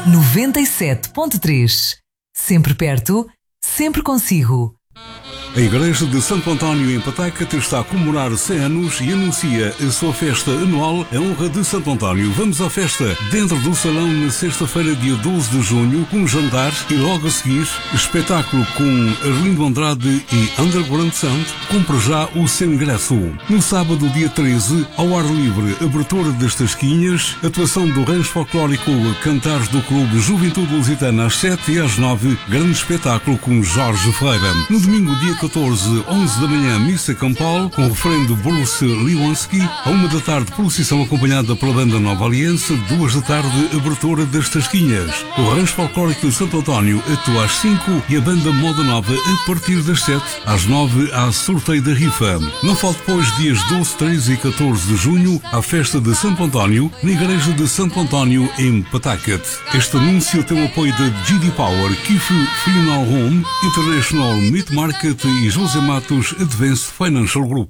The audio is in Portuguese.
97.3. Sempre perto, sempre consigo. A Igreja de Santo António em Pataca está a comemorar 100 anos e anuncia a sua festa anual em honra de Santo António. Vamos à festa dentro do salão na sexta-feira, dia 12 de junho, com um jantar e logo a seguir espetáculo com Arlindo Andrade e Underground Sound. Compre já o seu ingresso. No sábado, dia 13, ao ar livre, abertura das Tasquinhas, atuação do Rancho Folclórico Cantares do Clube Juventude Lusitana às 7 e às 9, grande espetáculo com Jorge Ferreira. No domingo, dia 14, 11 da manhã, missa campal, com o referendo Bruce Lewanski. À 1 da tarde, procissão acompanhada pela banda Nova Aliança. 2 da tarde, abertura das Tasquinhas. O Rancho Folclórico de Santo António atua às 5 e a banda Moda Nova a partir das 7. Às 9, há sorteio da rifa. Não falta depois, dias 12, 13 e 14 de junho, à festa de Santo António, na Igreja de Santo António, em Pataca. Este anúncio tem o apoio da GD Power, Kif Funeral Home, International Meat Market e José Matos Advanced Financial Group.